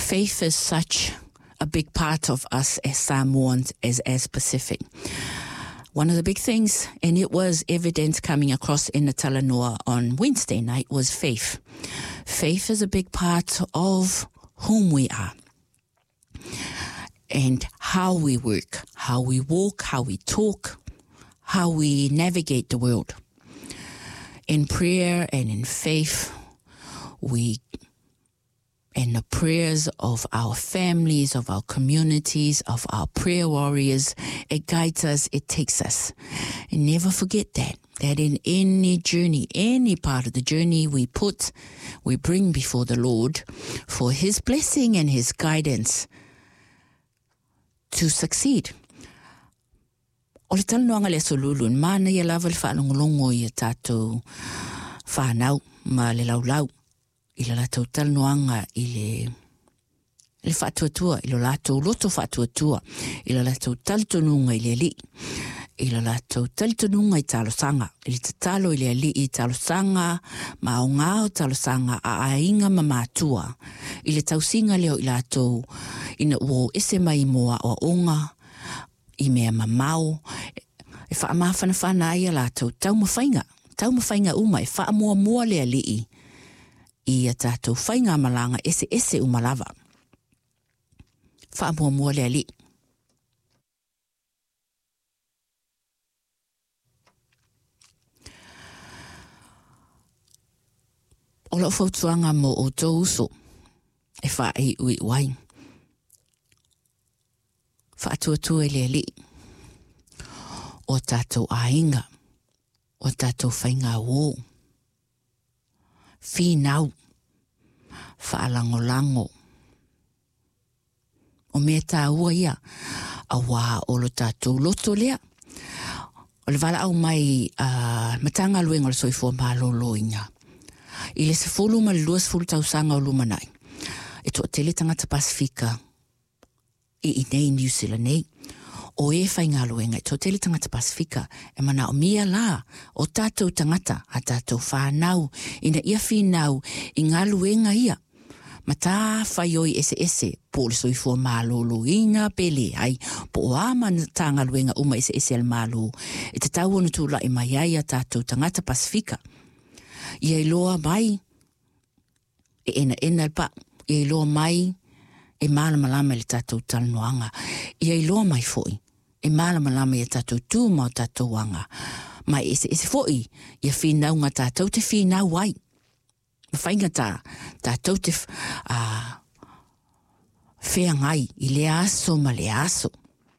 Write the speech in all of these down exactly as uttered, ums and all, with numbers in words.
Faith is such a big part of us as Samoans, as, as Pacific. One of the big things, and it was evident coming across in the Talanoa on Wednesday night, was faith. Faith is a big part of whom we are and how we work, how we walk, how we talk, how we navigate the world. In prayer and in faith, we and the prayers of our families, of our communities, of our prayer warriors, it guides us, it takes us. And never forget that, that in any journey, any part of the journey we put, we bring before the Lord for His blessing and His guidance to succeed. O le talanoanga le solulun, mana ia lava le whaanongolongo i a tātou whanau, ma le laulau. I le lātou talanoanga i le, le whaatuatua, i le lātou loto whaatuatua, i le lātou taltonunga i le li, i le lātou taltonunga i talosanga, i le tatalo i le li i talosanga, ma o ngāo talosanga a ainga ma mātua, i le tausinga leo i lātou, ina uo ese mai moa o onga, i mea mamau, e wha mawhana whana ai a lātou, tau mawhainga, tau mawhainga uma, e wha mua mua lea li i, i a tātou whainga malanga ese ese umalava. Wha mua mua lea li. O lau whautuanga mo o tō uso, e wha i ui wai. Wha atuatua lea li. O tātou ainga, o tātou whainga wō. Whinau, whaalangolango. O mea tā ua ia, a wā o lo tātou loto lea. O le wala au mai uh, matanga luenga le soifua mālolo inga. I le se fulu ma le luas fulu tausanga o lumanai. E to tele tangata Pasifika i i nei New Zealand nei. O e whai ngā luenga, tō tele tangata Pasifika, e mana o mia la, o tātou tangata, a tātou whānau, ina ia whinau, i ngā luenga ia. Ma tā whai oi ese ese, po le soifua mālolo inga pele, ai, po o āma tā ngā luenga uma ese ese al mālo, e te tau onu tūla i mai ai a tātou tangata Pasifika. Ia i loa mai, e ena ena pa, ia i loa mai, e malama lama le tātou talanoanga, ia i loa mai foi. E malama lama ia tātou tū mau tātou wanga. Mai ese ese foi, ia whinau ngā tātou te whinau wai. Mawhainga tā, tātou te uh, whea ngai i le aso ma le aso.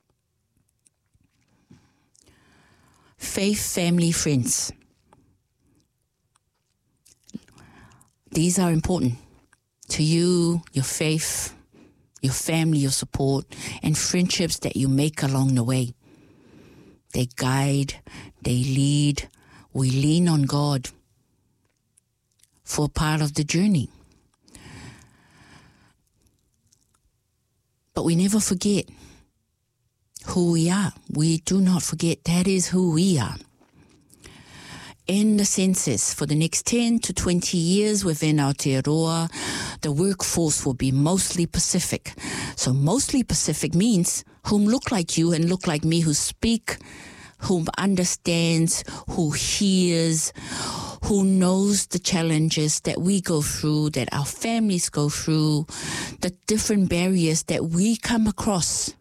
Faith, family, friends. These are important to you, your faith, your family, your support, and friendships that you make along the way. They guide, they lead. We lean on God for part of the journey. But we never forget who we are. We do not forget that is who we are. In the census for the next ten to twenty years within Aotearoa, the workforce will be mostly Pacific. So mostly Pacific means whom look like you and look like me, who speak, whom understands, who hears, who knows the challenges that we go through, that our families go through, the different barriers that we come across.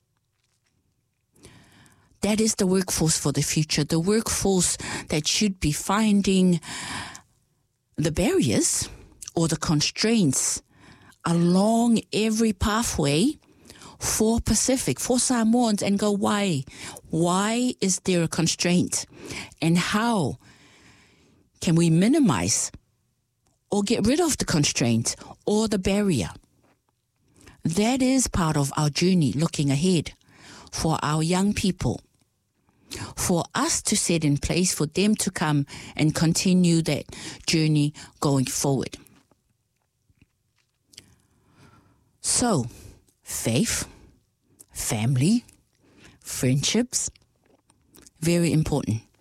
That is the workforce for the future, the workforce that should be finding the barriers or the constraints along every pathway for Pacific, for Samoans, and go, why? Why is there a constraint? And how can we minimize or get rid of the constraint or the barrier? That is part of our journey looking ahead for our young people, for us to set in place, for them to come and continue that journey going forward. So, faith, family, friendships, very important.